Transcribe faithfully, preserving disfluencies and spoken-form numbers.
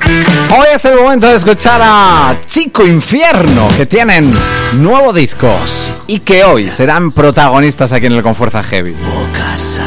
Hoy es el momento de escuchar a Chico Infierno, que tienen nuevo disco y que hoy serán protagonistas aquí en el Confuerza Heavy. Casa.